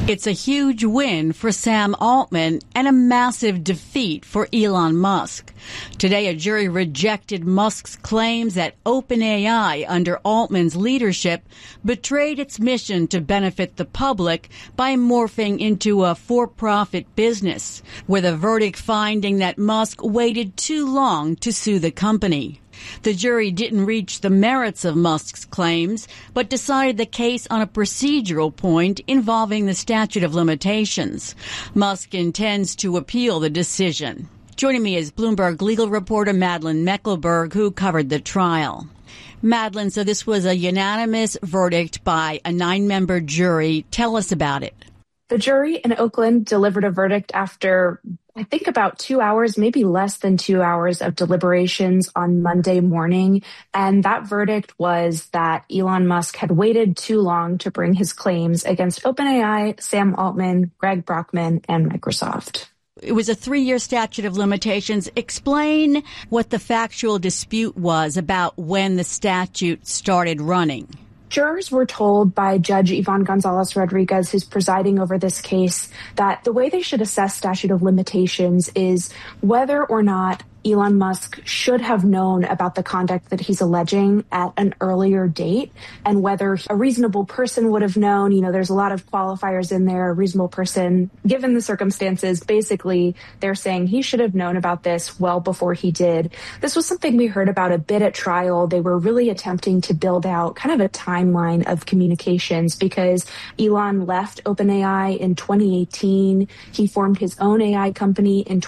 It's a huge win for Sam Altman and a massive defeat for Elon Musk. Today, a jury rejected Musk's claims that OpenAI, under Altman's leadership, betrayed its mission to benefit the public by morphing into a for-profit business, with a verdict finding that Musk waited too long to sue the company. The jury didn't reach the merits of Musk's claims, but decided the case on a procedural point involving the statute of limitations. Musk intends to appeal the decision. Joining me is Bloomberg legal reporter Madeleine Mecklenburg, who covered the trial. Madeleine, so this was a unanimous verdict by a 9-member jury. Tell us about it. The jury in Oakland delivered a verdict after, I think, about 2 hours, maybe less than 2 hours of deliberations on Monday morning. And that verdict was that Elon Musk had waited too long to bring his claims against OpenAI, Sam Altman, Greg Brockman, and Microsoft. It was a 3-year statute of limitations. Explain what the factual dispute was about when the statute started running. Jurors were told by Judge Yvonne Gonzalez-Rodriguez, who's presiding over this case, that the way they should assess statute of limitations is whether or not Elon Musk should have known about the conduct that he's alleging at an earlier date, and whether a reasonable person would have known. You know, there's a lot of qualifiers in there. A reasonable person, given the circumstances, basically they're saying he should have known about this well before he did. This was something we heard about a bit at trial. They were really attempting to build out kind of a timeline of communications because Elon left OpenAI in 2018. He formed his own AI company in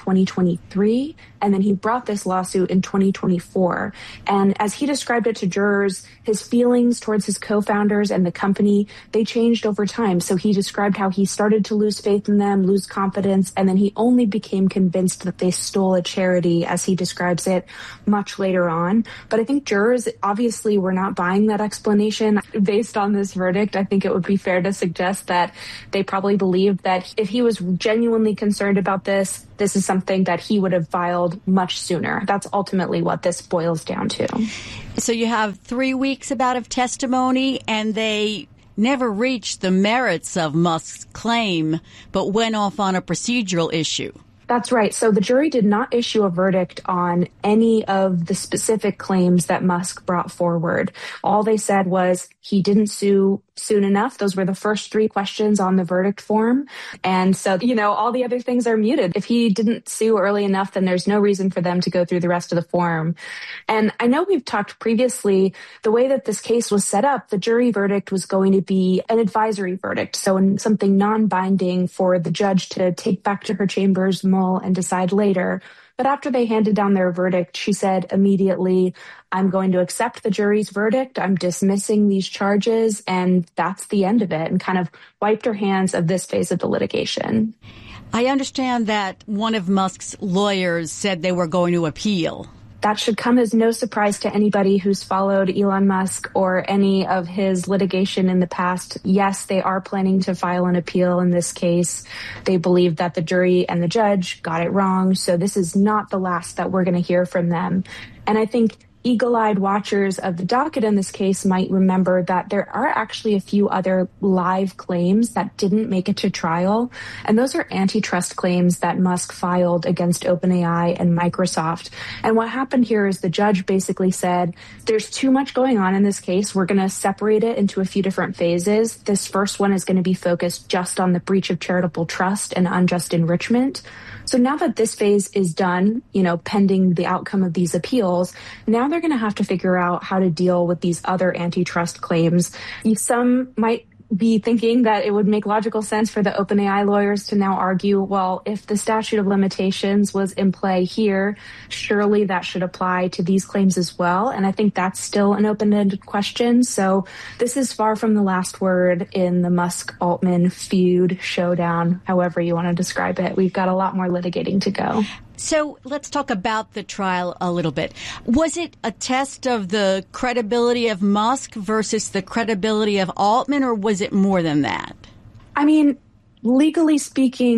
2023, and then he brought this lawsuit in 2024. And as he described it to jurors, his feelings towards his co-founders and the company, they changed over time. So he described how he started to lose faith in them, lose confidence, and then he only became convinced that they stole a charity, as he describes it, much later on. But I think jurors obviously were not buying that explanation. Based on this verdict, I think it would be fair to suggest that they probably believed that if he was genuinely concerned about this, this is something that he would have filed much sooner. That's ultimately what this boils down to. So you have 3 weeks about of testimony, and they never reached the merits of Musk's claim, but went off on a procedural issue. That's right. So the jury did not issue a verdict on any of the specific claims that Musk brought forward. All they said was he didn't sue soon enough. Those were the first 3 questions on the verdict form. And so, all the other things are muted. If he didn't sue early enough, then there's no reason for them to go through the rest of the form. And I know we've talked previously, the way that this case was set up, the jury verdict was going to be an advisory verdict. So something non-binding for the judge to take back to her chambers, mull, and decide later. But after they handed down their verdict, she said immediately, I'm going to accept the jury's verdict. I'm dismissing these charges. And that's the end of it, and kind of wiped her hands of this phase of the litigation. I understand that one of Musk's lawyers said they were going to appeal. That should come as no surprise to anybody who's followed Elon Musk or any of his litigation in the past. Yes, they are planning to file an appeal in this case. They believe that the jury and the judge got it wrong. So this is not the last that we're going to hear from them. And I think eagle-eyed watchers of the docket in this case might remember that there are actually a few other live claims that didn't make it to trial. And those are antitrust claims that Musk filed against OpenAI and Microsoft. And what happened here is the judge basically said, there's too much going on in this case. We're going to separate it into a few different phases. This first one is going to be focused just on the breach of charitable trust and unjust enrichment. So now that this phase is done, pending the outcome of these appeals, now they're going to have to figure out how to deal with these other antitrust claims. Some might be thinking that it would make logical sense for the OpenAI lawyers to now argue, well, if the statute of limitations was in play here, surely that should apply to these claims as well. And I think that's still an open-ended question. So this is far from the last word in the Musk-Altman feud, showdown, however you want to describe it. We've got a lot more litigating to go. So let's talk about the trial a little bit. Was it a test of the credibility of Musk versus the credibility of Altman, or was it more than that? I mean, legally speaking,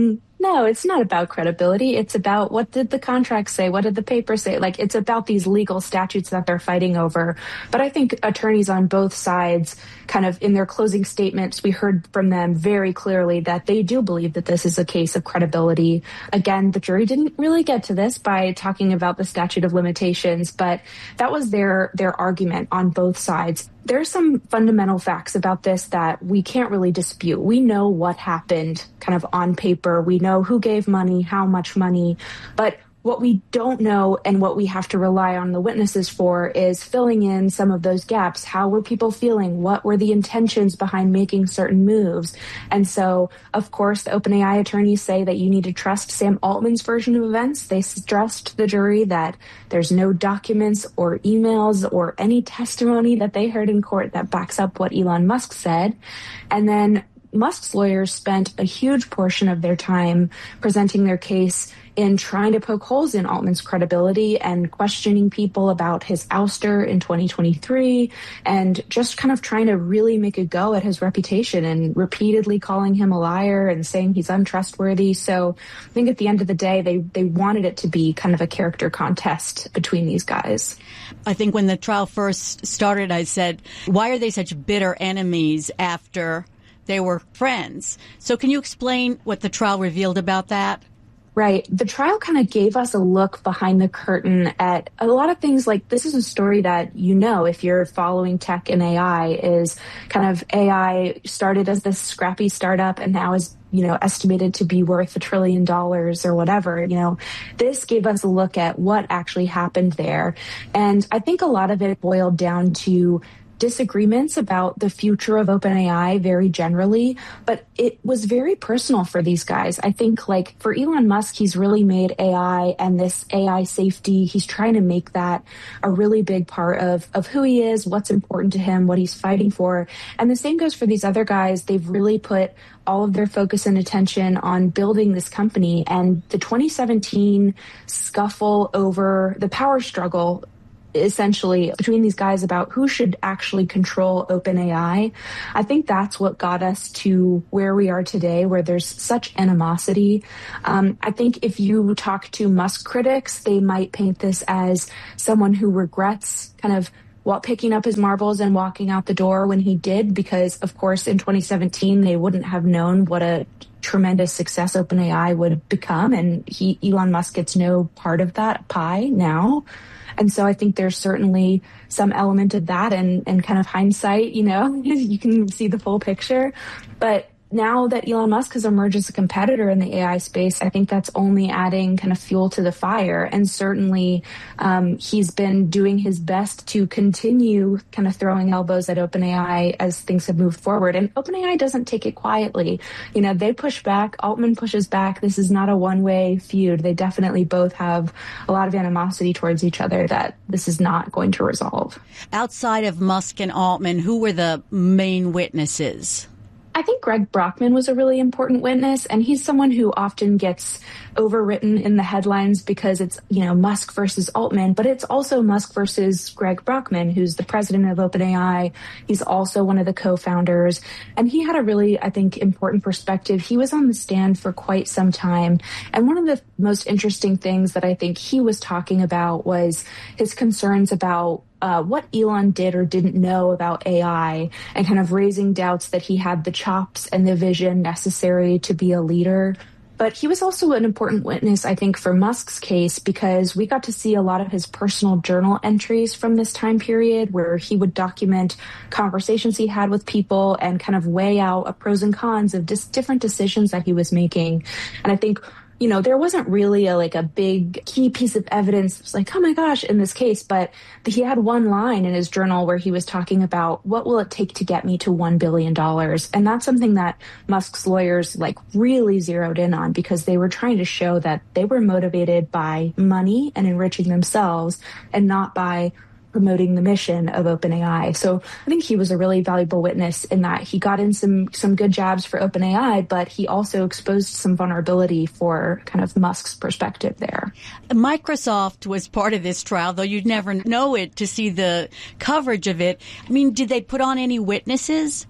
No, it's not about credibility. It's about what did the contract say? What did the paper say? Like, it's about these legal statutes that they're fighting over. But I think attorneys on both sides, kind of in their closing statements, we heard from them very clearly that they do believe that this is a case of credibility. Again, the jury didn't really get to this by talking about the statute of limitations, but that was their argument on both sides. There's some fundamental facts about this that we can't really dispute. We know what happened kind of on paper. We know who gave money, how much money, but what we don't know and what we have to rely on the witnesses for is filling in some of those gaps. How were people feeling? What were the intentions behind making certain moves? And so, of course, the OpenAI attorneys say that you need to trust Sam Altman's version of events. They stressed the jury that there's no documents or emails or any testimony that they heard in court that backs up what Elon Musk said. And then Musk's lawyers spent a huge portion of their time presenting their case in trying to poke holes in Altman's credibility and questioning people about his ouster in 2023 and just kind of trying to really make a go at his reputation and repeatedly calling him a liar and saying he's untrustworthy. So I think at the end of the day, they wanted it to be kind of a character contest between these guys. I think when the trial first started, I said, why are they such bitter enemies after they were friends? So can you explain what the trial revealed about that? Right. The trial kind of gave us a look behind the curtain at a lot of things. Like, this is a story that, you know, if you're following tech and AI, is kind of AI started as this scrappy startup and now is, you know, estimated to be worth $1 trillion or whatever. You know, this gave us a look at what actually happened there. And I think a lot of it boiled down to disagreements about the future of OpenAI very generally, but it was very personal for these guys. I think, like, for Elon Musk, he's really made AI and this AI safety, he's trying to make that a really big part of who he is, what's important to him, what he's fighting for. And the same goes for these other guys. They've really put all of their focus and attention on building this company. And the 2017 scuffle over the power struggle essentially between these guys about who should actually control OpenAI, I think that's what got us to where we are today, where there's such animosity. I think if you talk to Musk critics, they might paint this as someone who regrets kind of picking up his marbles and walking out the door when he did, because, of course, in 2017, they wouldn't have known what a tremendous success OpenAI would become. And Elon Musk gets no part of that pie now. And so I think there's certainly some element of that and kind of hindsight, you know, you can see the full picture. But now that Elon Musk has emerged as a competitor in the AI space, I think that's only adding kind of fuel to the fire. And certainly he's been doing his best to continue kind of throwing elbows at OpenAI as things have moved forward. And OpenAI doesn't take it quietly. You know, they push back. Altman pushes back. This is not a one-way feud. They definitely both have a lot of animosity towards each other that this is not going to resolve. Outside of Musk and Altman, who were the main witnesses? I think Greg Brockman was a really important witness, and he's someone who often gets overwritten in the headlines because it's, you know, Musk versus Altman, but it's also Musk versus Greg Brockman, who's the president of OpenAI. He's also one of the co-founders, and he had a really, I think, important perspective. He was on the stand for quite some time, and one of the most interesting things that I think he was talking about was his concerns about what Elon did or didn't know about AI, and kind of raising doubts that he had the chops and the vision necessary to be a leader. But he was also an important witness, I think, for Musk's case, because we got to see a lot of his personal journal entries from this time period where he would document conversations he had with people and kind of weigh out pros and cons of different decisions that he was making. And I think, you know, there wasn't really a big key piece of evidence. It was like, oh my gosh, in this case, but he had one line in his journal where he was talking about what will it take to get me to $1 billion. And that's something that Musk's lawyers really zeroed in on, because they were trying to show that they were motivated by money and enriching themselves and not by promoting the mission of OpenAI. So I think he was a really valuable witness in that he got in some good jabs for OpenAI, but he also exposed some vulnerability for kind of Musk's perspective there. Microsoft was part of this trial, though you'd never know it to see the coverage of it. I mean, did they put on any witnesses?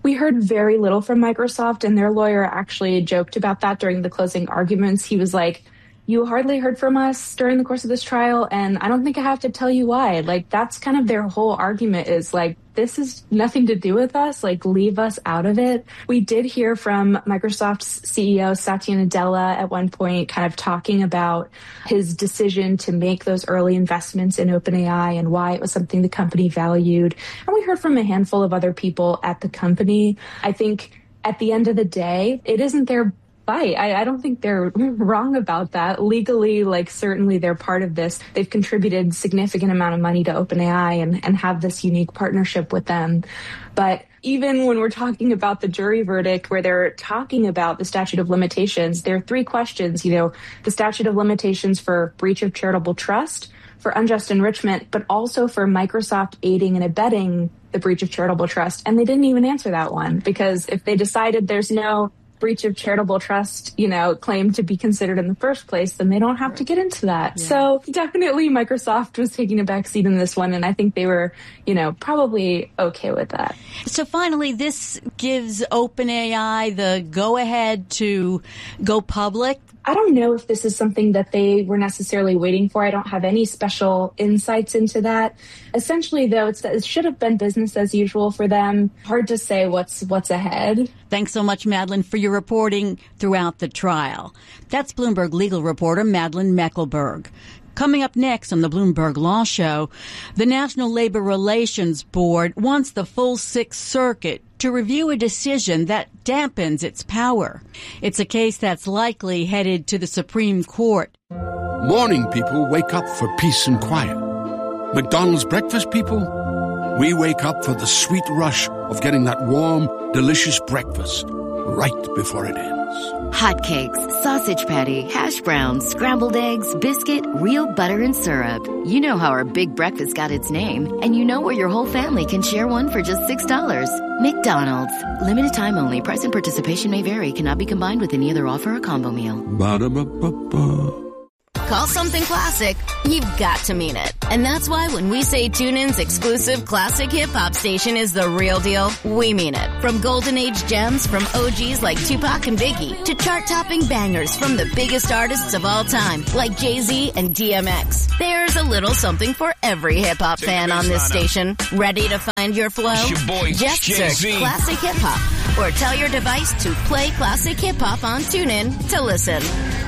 We heard very little from Microsoft, and their lawyer actually joked about that during the closing arguments. He was like, you hardly heard from us during the course of this trial, and I don't think I have to tell you why. Like, that's kind of their whole argument is like, this is nothing to do with us, like, leave us out of it. We did hear from Microsoft's CEO, Satya Nadella, at one point kind of talking about his decision to make those early investments in OpenAI and why it was something the company valued. And we heard from a handful of other people at the company. I think at the end of the day, it isn't their fight. I don't think they're wrong about that. Legally, like, certainly they're part of this. They've contributed significant amount of money to OpenAI and have this unique partnership with them. But even when we're talking about the jury verdict, where they're talking about the statute of limitations, there are three questions, the statute of limitations for breach of charitable trust, for unjust enrichment, but also for Microsoft aiding and abetting the breach of charitable trust. And they didn't even answer that one, because if they decided there's no breach of charitable trust, claim to be considered in the first place, then they don't have to get into that. Yeah. So definitely Microsoft was taking a backseat in this one, and I think they were, probably okay with that. So finally, this gives OpenAI the go-ahead to go public. I don't know if this is something that they were necessarily waiting for. I don't have any special insights into that. Essentially, though, it should have been business as usual for them. Hard to say what's ahead. Thanks so much, Madeline, for your reporting throughout the trial. That's Bloomberg legal reporter Madeline Meckelberg. Coming up next on the Bloomberg Law Show, the National Labor Relations Board wants the full Sixth Circuit to review a decision that dampens its power. It's a case that's likely headed to the Supreme Court. Morning people wake up for peace and quiet. McDonald's breakfast people, we wake up for the sweet rush of getting that warm, delicious breakfast right before it ends. Hotcakes, sausage patty, hash browns, scrambled eggs, biscuit, real butter and syrup. You know how our big breakfast got its name, and you know where your whole family can share one for just $6. McDonald's. Limited time only. Price and participation may vary. Cannot be combined with any other offer or combo meal. Ba-da-ba-ba-ba. Call something classic, you've got to mean it. And that's why when we say TuneIn's exclusive classic hip-hop station is the real deal, we mean it. From golden age gems from OGs like Tupac and Biggie to chart-topping bangers from the biggest artists of all time like Jay-Z and DMX. There's a little something for every hip-hop fan on this station. Ready to find your flow? Just search Classic Hip-Hop or tell your device to play Classic Hip-Hop on TuneIn to listen.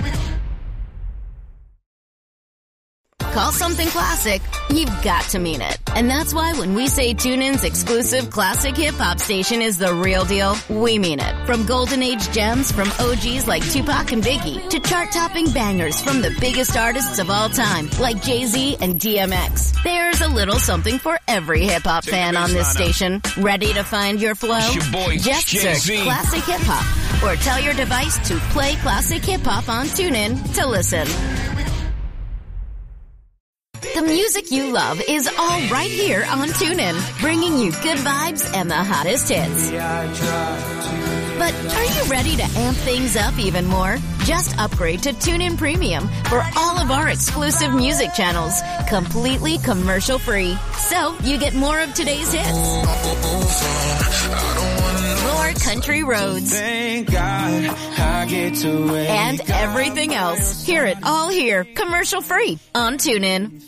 Call something classic, you've got to mean it. And that's why when we say TuneIn's exclusive classic hip-hop station is the real deal, we mean it. From golden age gems from OGs like Tupac and Biggie to chart-topping bangers from the biggest artists of all time like Jay-Z and DMX. There's a little something for every hip-hop fan on this station. Ready to find your flow? Just search Classic Hip-Hop or tell your device to play Classic Hip-Hop on TuneIn to listen. The music you love is all right here on TuneIn, bringing you good vibes and the hottest hits. But are you ready to amp things up even more? Just upgrade to TuneIn Premium for all of our exclusive music channels, completely commercial-free. So you get more of today's hits, more country roads, thank God I get to wake and everything else. Hear it all here, commercial-free on TuneIn.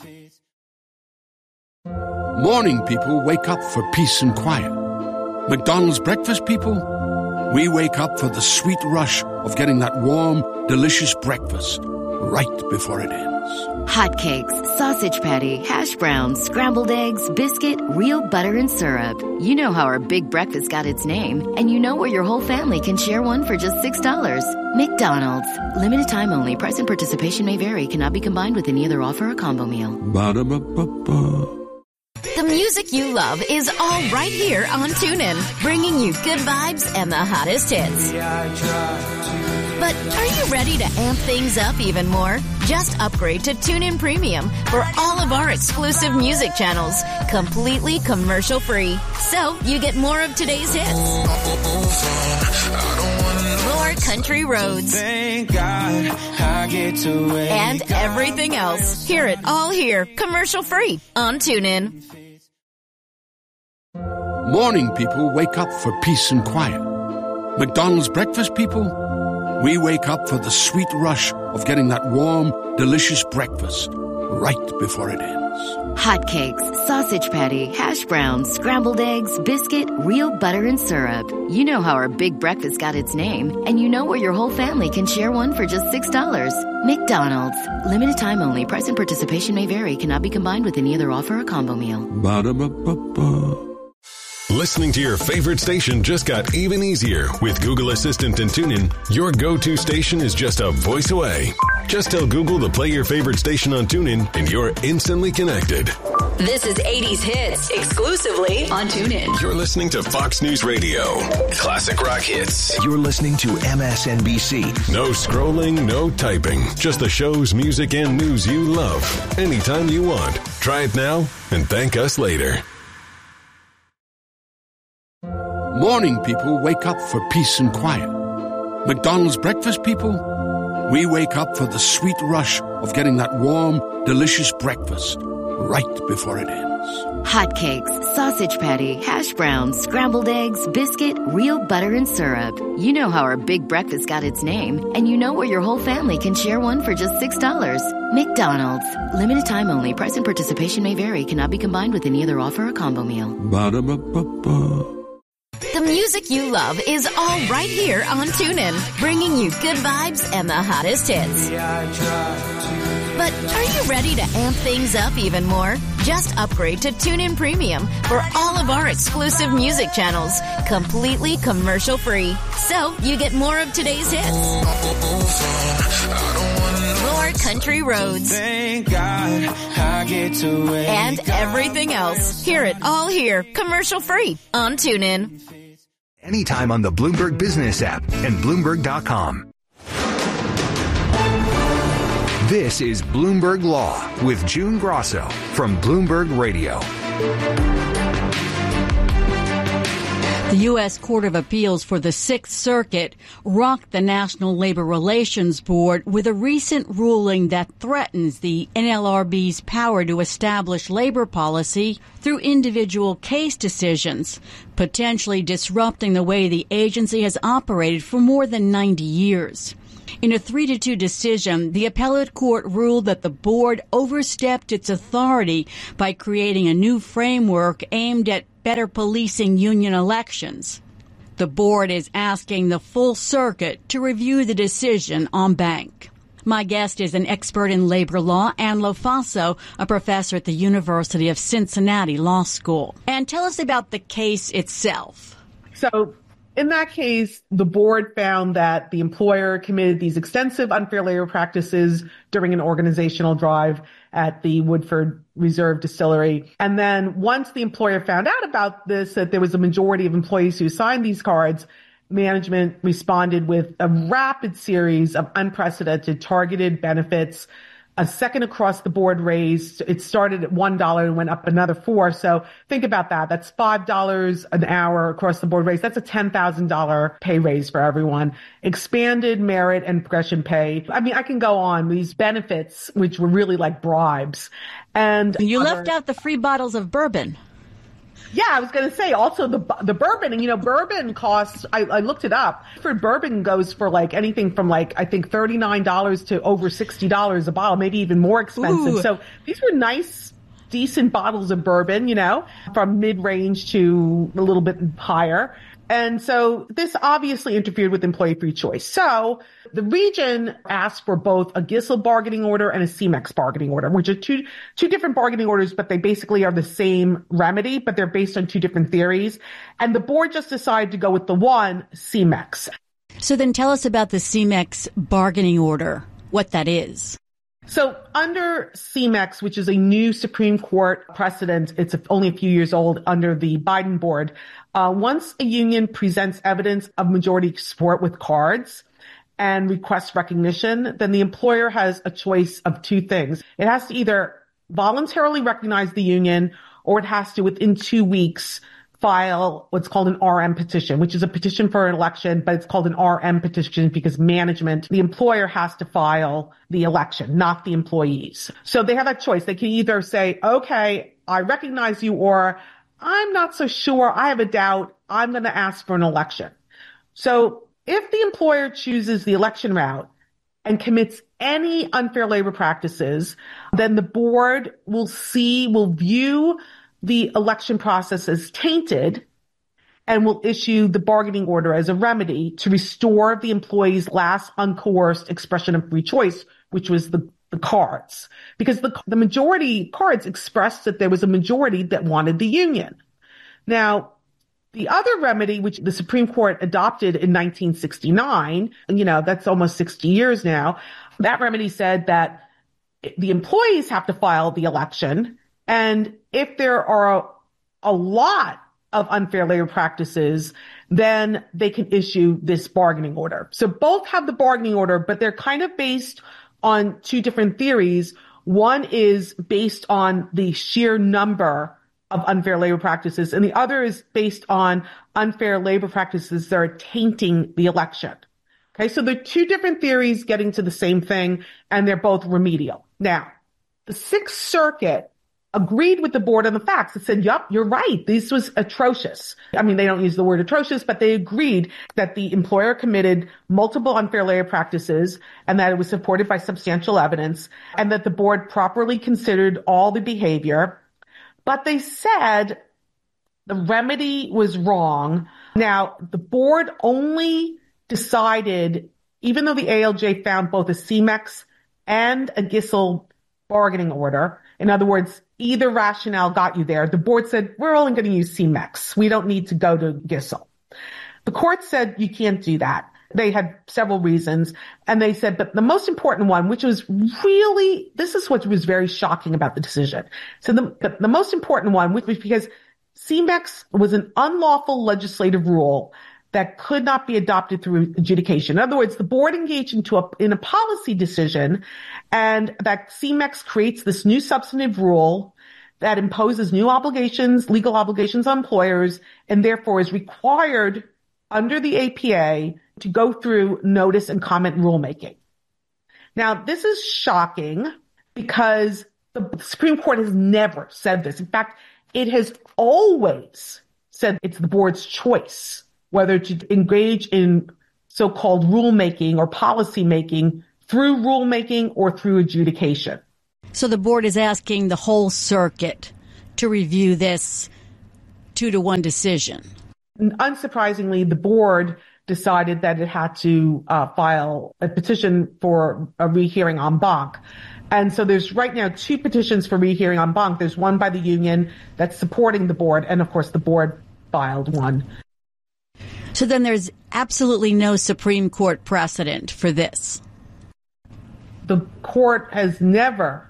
Morning people wake up for peace and quiet. McDonald's breakfast people, we wake up for the sweet rush of getting that warm, delicious breakfast right before it ends. Hotcakes, sausage patty, hash browns, scrambled eggs, biscuit, real butter and syrup. You know how our big breakfast got its name, and you know where your whole family can share one for just $6. McDonald's. Limited time only. Price and participation may vary. Cannot be combined with any other offer or combo meal. Ba-da-ba-ba-ba. The music you love is all right here on TuneIn, bringing you good vibes and the hottest hits. But are you ready to amp things up even more? Just upgrade to TuneIn Premium for all of our exclusive music channels, completely commercial-free. So you get more of today's hits, more country roads, thank God I get to wake and everything else. Hear it all here, commercial-free on TuneIn. Morning people wake up for peace and quiet. McDonald's breakfast people, we wake up for the sweet rush of getting that warm, delicious breakfast right before it ends. Hotcakes, sausage patty, hash browns, scrambled eggs, biscuit, real butter and syrup. You know how our big breakfast got its name, and you know where your whole family can share one for just $6. McDonald's. Limited time only. Price and participation may vary. Cannot be combined with any other offer or combo meal. Ba-da-ba-ba-ba. Listening to your favorite station just got even easier with Google Assistant and TuneIn. Your go-to station is just a voice away. Just tell Google to play your favorite station on TuneIn and you're instantly connected. This is 80s Hits, exclusively on TuneIn. You're listening to Fox News Radio. Classic rock hits. You're listening to MSNBC. No scrolling, no typing. Just the shows, music, and news you love. Anytime you want. Try it now and thank us later. Morning people wake up for peace and quiet. McDonald's breakfast people, we wake up for the sweet rush of getting that warm, delicious breakfast right before it ends. Hotcakes, sausage patty, hash browns, scrambled eggs, biscuit, real butter and syrup. You know how our big breakfast got its name, and you know where your whole family can share one for just $6. McDonald's. Limited time only. Price and participation may vary. Cannot be combined with any other offer or combo meal. Ba-da-ba-ba-ba. The music you love is all right here on TuneIn, bringing you good vibes and the hottest hits. But are you ready to amp things up even more? Just upgrade to TuneIn Premium for all of our exclusive music channels, completely commercial-free. So you get more of today's hits, more country roads, Thank God I get to wake and everything else. Hear it all here, commercial-free on TuneIn. Anytime on the Bloomberg Business app and Bloomberg.com. This is Bloomberg Law with June Grosso from Bloomberg Radio. The U.S. Court of Appeals for the Sixth Circuit rocked the National Labor Relations Board with a recent ruling that threatens the NLRB's power to establish labor policy through individual case decisions, potentially disrupting the way the agency has operated for more than 90 years. In a 3-2 decision, the appellate court ruled that the board overstepped its authority by creating a new framework aimed at better policing union elections. The board is asking the full circuit to review the decision en banc. My guest is an expert in labor law, Ann Lofaso, a professor at the University of Cincinnati Law School. And tell us about the case itself. So in that case, the board found that the employer committed these extensive unfair labor practices during an organizational drive at the Woodford Reserve Distillery. And then once the employer found out about this, that there was a majority of employees who signed these cards, management responded with a rapid series of unprecedented targeted benefits, a second across-the-board raise. It started at $1 and went up another $4. So think about that. That's $5 an hour across-the-board raise. That's a $10,000 pay raise for everyone. Expanded merit and progression pay. I mean, I can go on. These benefits, which were really like bribes. And you left out the free bottles of bourbon. Yeah, I was going to say also the bourbon, and bourbon costs, I looked it up. For bourbon goes for like anything from like, I think $39 to over $60 a bottle, maybe even more expensive. Ooh. So these were nice, decent bottles of bourbon, from mid-range to a little bit higher. And so this obviously interfered with employee free choice. So the region asked for both a GISL bargaining order and a CMEX bargaining order, which are two different bargaining orders, but they basically are the same remedy, but they're based on two different theories. And the board just decided to go with the one, CMEX. So then tell us about the CMEX bargaining order, what that is. So under CMEX, which is a new Supreme Court precedent, it's only a few years old under the Biden board. Once a union presents evidence of majority support with cards and requests recognition, then the employer has a choice of two things. It has to either voluntarily recognize the union, or it has to, within 2 weeks, file what's called an RM petition, which is a petition for an election, but it's called an RM petition because management, the employer, has to file the election, not the employees. So they have that choice. They can either say, okay, I recognize you, or I'm not so sure. I have a doubt. I'm going to ask for an election. So if the employer chooses the election route and commits any unfair labor practices, then the board will view the election process as tainted and will issue the bargaining order as a remedy to restore the employee's last uncoerced expression of free choice, which was the cards. Because the majority cards expressed that there was a majority that wanted the union. Now, the other remedy, which the Supreme Court adopted in 1969, that's almost 60 years now, that remedy said that the employees have to file the election. And if there are a lot of unfair labor practices, then they can issue this bargaining order. So both have the bargaining order, but they're kind of based on two different theories. One is based on the sheer number of unfair labor practices, and the other is based on unfair labor practices that are tainting the election. Okay, so they're two different theories getting to the same thing, and they're both remedial. Now, the Sixth Circuit agreed with the board on the facts. It said, yup, you're right. This was atrocious. I mean, they don't use the word atrocious, but they agreed that the employer committed multiple unfair labor practices and that it was supported by substantial evidence and that the board properly considered all the behavior. But they said the remedy was wrong. Now, the board only decided, even though the ALJ found both a CMEX and a GISL bargaining order, in other words, either rationale got you there, the board said, we're only going to use CMEX. We don't need to go to GISL. The court said you can't do that. They had several reasons. And they said, but the most important one, which was really, this is what was very shocking about the decision. So the most important one, which was because CMEX was an unlawful legislative rule that could not be adopted through adjudication. In other words, the board engaged in a policy decision, and that CMEX creates this new substantive rule that imposes new obligations, legal obligations on employers, and therefore is required under the APA to go through notice and comment rulemaking. Now, this is shocking because the Supreme Court has never said this. In fact, it has always said it's the board's choice whether to engage in so-called rulemaking or policy making through rulemaking or through adjudication. So the board is asking the whole circuit to review this 2-1 decision. Unsurprisingly, the board decided that it had to file a petition for a rehearing en banc. And so there's right now 2 petitions for rehearing en banc. There's one by the union that's supporting the board, and of course the board filed one. So then there's absolutely no Supreme Court precedent for this. The court has never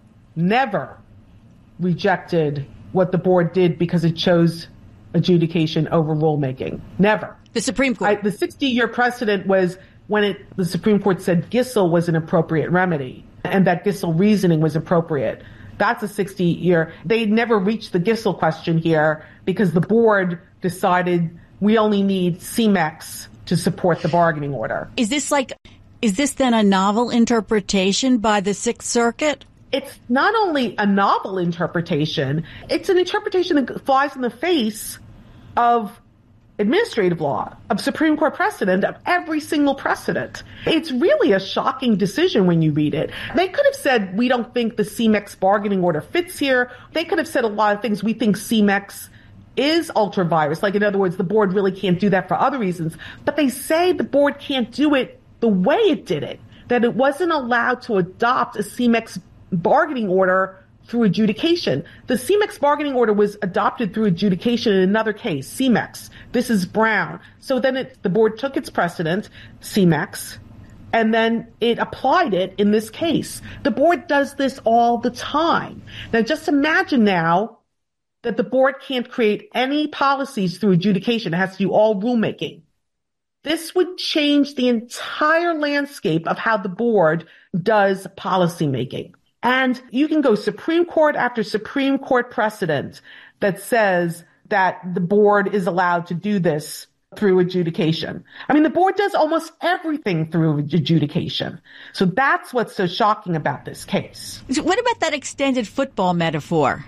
rejected what the board did because it chose adjudication over rulemaking. Never. The Supreme Court. The 60-year precedent was when the Supreme Court said GISL was an appropriate remedy and that GISL reasoning was appropriate. That's a 60-year. They never reached the GISL question here because the board decided we only need CMEX to support the bargaining order. Is this then a novel interpretation by the Sixth Circuit? It's not only a novel interpretation, it's an interpretation that flies in the face of administrative law, of Supreme Court precedent, of every single precedent. It's really a shocking decision when you read it. They could have said, we don't think the CMEX bargaining order fits here. They could have said a lot of things. We think CMEX is ultra-virus. Like, in other words, the board really can't do that for other reasons. But they say the board can't do it the way it did it, that it wasn't allowed to adopt a CMEX bargaining order through adjudication. The CMEX bargaining order was adopted through adjudication in another case, CMEX. This is Brown. So then the board took its precedent, CMEX, and then it applied it in this case. The board does this all the time. Now, just imagine now that the board can't create any policies through adjudication. It has to do all rulemaking. This would change the entire landscape of how the board does policymaking. And you can go Supreme Court after Supreme Court precedent that says that the board is allowed to do this through adjudication. I mean, the board does almost everything through adjudication. So that's what's so shocking about this case. What about that extended football metaphor?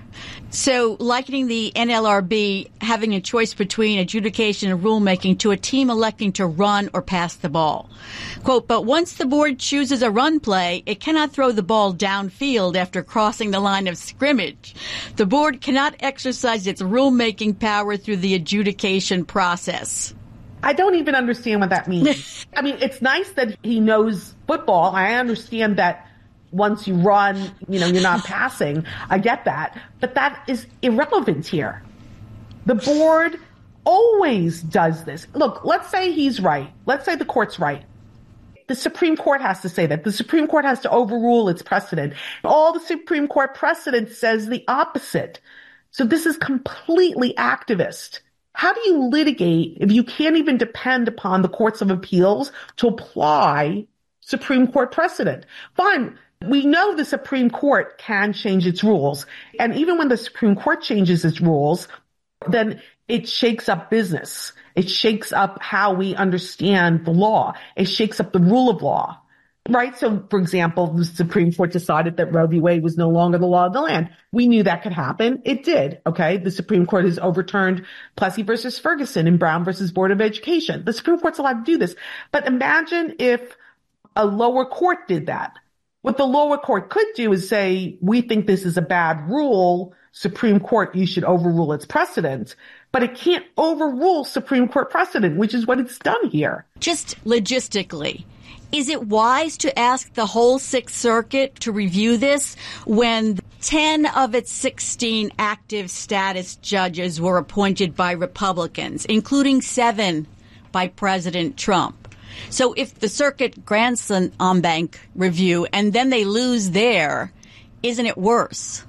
So likening the NLRB having a choice between adjudication and rulemaking to a team electing to run or pass the ball. Quote, but once the board chooses a run play, it cannot throw the ball downfield after crossing the line of scrimmage. The board cannot exercise its rulemaking power through the adjudication process. I don't even understand what that means. I mean, it's nice that he knows football. I understand that once you run, you're not passing. I get that. But that is irrelevant here. The board always does this. Look, let's say he's right. Let's say the court's right. The Supreme Court has to say that. The Supreme Court has to overrule its precedent. All the Supreme Court precedent says the opposite. So this is completely activist. How do you litigate if you can't even depend upon the courts of appeals to apply Supreme Court precedent? Fine. We know the Supreme Court can change its rules. And even when the Supreme Court changes its rules, then it shakes up business. It shakes up how we understand the law. It shakes up the rule of law, right? So, for example, the Supreme Court decided that Roe v. Wade was no longer the law of the land. We knew that could happen. It did, okay? The Supreme Court has overturned Plessy versus Ferguson and Brown versus Board of Education. The Supreme Court's allowed to do this. But imagine if a lower court did that. What the lower court could do is say, we think this is a bad rule. Supreme Court, you should overrule its precedent. But it can't overrule Supreme Court precedent, which is what it's done here. Just logistically, is it wise to ask the whole Sixth Circuit to review this when 10 of its 16 active status judges were appointed by Republicans, including 7 by President Trump? So if the circuit grants an en banc review and then they lose there, isn't it worse?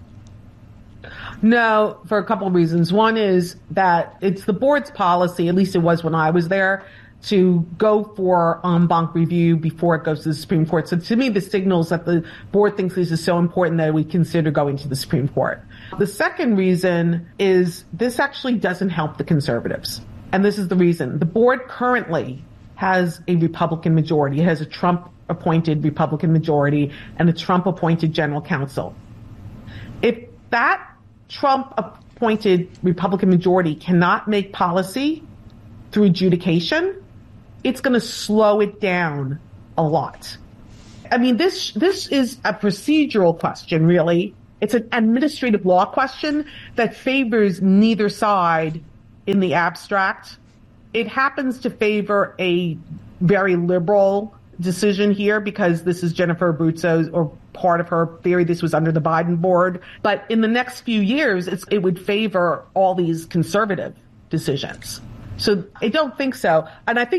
No, for a couple of reasons. One is that it's the board's policy, at least it was when I was there, to go for en banc review before it goes to the Supreme Court. So to me, this signals that the board thinks this is so important that we consider going to the Supreme Court. The second reason is this actually doesn't help the conservatives. And this is the reason. The board currently has a Republican majority. It has a Trump-appointed Republican majority and a Trump-appointed general counsel. If that Trump-appointed Republican majority cannot make policy through adjudication, it's going to slow it down a lot. I mean, this is a procedural question, really. It's an administrative law question that favors neither side in the abstract. It happens to favor a very liberal decision here because this is Jennifer Abruzzo's, or part of her theory, this was under the Biden board. But in the next few years, it would favor all these conservative decisions. So I don't think so. And I think